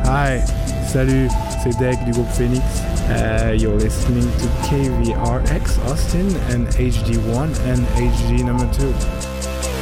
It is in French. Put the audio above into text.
Hi, salut, c'est Deg du groupe Phoenix. You're listening to KVRX Austin and HD1 and HD number 2.